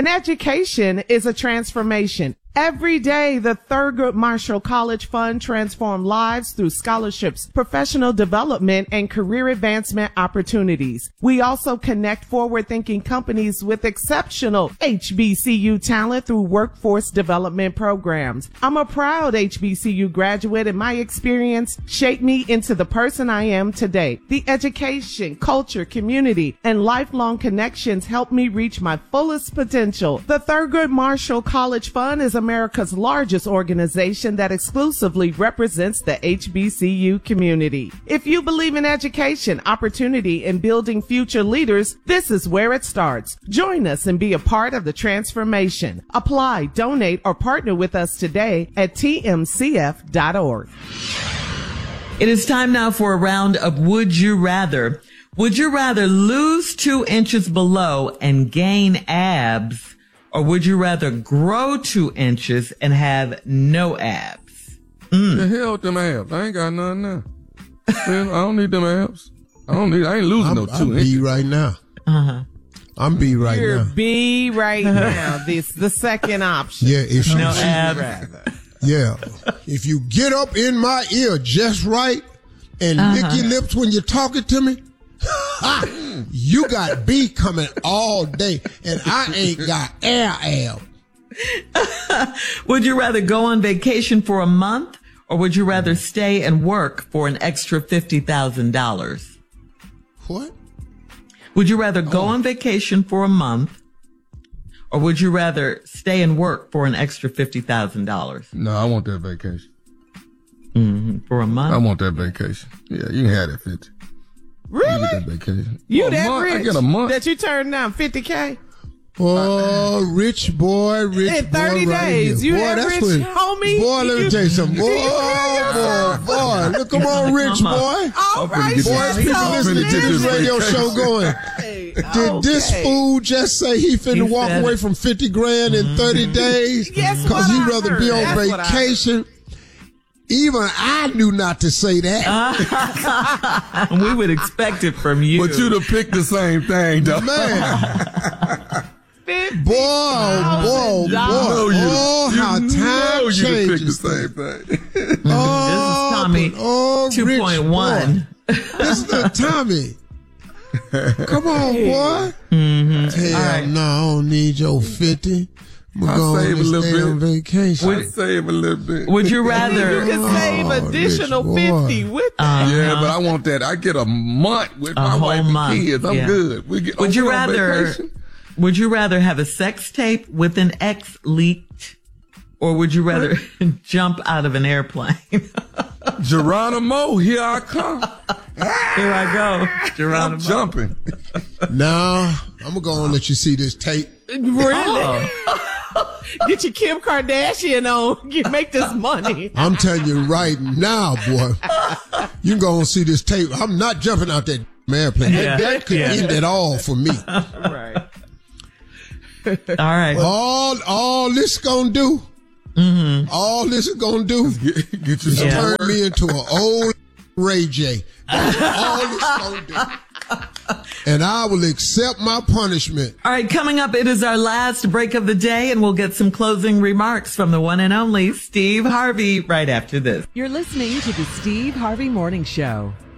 An education is a transformation. Every day, the Thurgood Marshall College Fund transforms lives through scholarships, professional development, and career advancement opportunities. We also connect forward-thinking companies with exceptional HBCU talent through workforce development programs. I'm a proud HBCU graduate, and my experience shaped me into the person I am today. The education, culture, community, and lifelong connections helped me reach my fullest potential. The Thurgood Marshall College Fund is America's largest organization that exclusively represents the HBCU community. If you believe in education, opportunity, and building future leaders, this is where it starts. Join us and be a part of the transformation. Apply, donate, or partner with us today at tmcf.org. It is time now for a round of Would You Rather. Would you rather lose 2 inches below and gain abs? Or would you rather grow 2 inches and have no abs? The hell with them abs. I ain't got none now. Man, I don't need them abs. I ain't losing no 2 inches. I'm B right now. I'm B right now. You're B right now. This the second option. Yeah, if no abs. Yeah. If you get up in my ear just right and lick your lips when you're talking to me, you got B coming all day, and I ain't got air abs. Would you rather go on vacation for a month, or would you rather stay and work for an extra $50,000? What? Would you rather go on vacation for a month, or would you rather stay and work for an extra $50,000? No, I want that vacation. For a month? I want that vacation. Yeah, you can have that 50. Really? You get that vacation. You For a that month, rich I get a month. that you turned down $50K? Oh, rich boy, In 30 boy right days. here. You Boy, that that's rich, when, homie? Boy, let me tell you something. Boy, look, come on, rich boy. All right, Boy, Chef people Toast. listening to this radio show going, did this fool just say he finna walk said away it. from 50 grand in 30 days? Yes, Because what he'd I rather heard. be on That's what I heard. vacation. Even I knew not to say that. We would expect it from you. But you'd have picked the same thing, though. Man. $50,000. Boy, how time you'd have picked the changes. same thing. This is Tommy Rich 2.1. boy. This is the Tommy. Come on, boy. Hell no, I don't need your 50. I'm I'll going save a to little stay bit. on vacation. I save a little bit. Would you rather? You can save additional rich boy. 50 with that. Yeah, but I want that. I get a month with my whole wife and month. kids. I'm Yeah. good. Would you on rather? vacation. Would you rather have a sex tape with an ex leaked, or would you rather jump out of an airplane? Geronimo, here I come. Here I go, Geronimo. I'm jumping. Now, I'm going to go and let you see this tape. Really? Get your Kim Kardashian on. You make this money. I'm telling you right now, boy. You can go and see this tape. I'm not jumping out that airplane. Yeah. That could end it all for me. Right. All right. All this gonna do, all this is gonna do Get you is some turn work. me into an old Ray J. That's all this gonna do. And I will accept my punishment. All right, coming up, it is our last break of the day, and we'll get some closing remarks from the one and only Steve Harvey right after this. You're listening to the Steve Harvey Morning Show.